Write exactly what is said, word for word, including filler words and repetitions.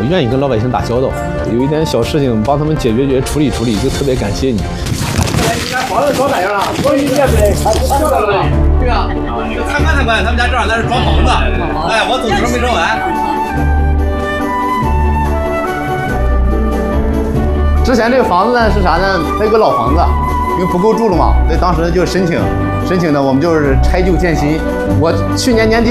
愿意跟老百姓打交道，有一点小事情帮他们解决解决、处理处理，就特别感谢你。 你家房子装咋样了？我一年没还不漂亮了。对啊，你参观参观，他们家正好在这装房子。哎，我总值没装完。 之前这个房子呢是啥呢？它有个老房子，因为不够住了嘛，所以当时就申请，申请呢我们就是拆旧建新。我去年年底。